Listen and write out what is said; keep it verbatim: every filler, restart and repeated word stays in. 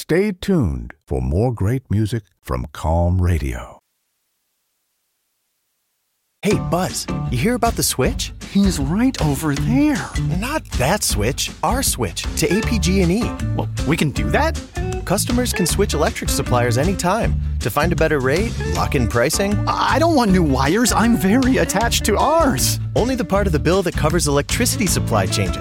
Stay tuned for more great music from Calm Radio. Hey, Buzz, you hear about the switch? He's right over there. Not that switch, our switch to A P G and E. Well, we can do that? Customers can switch electric suppliers anytime to find a better rate, lock in pricing. I don't want new wires. I'm very attached to ours. Only the part of the bill that covers electricity supply changes.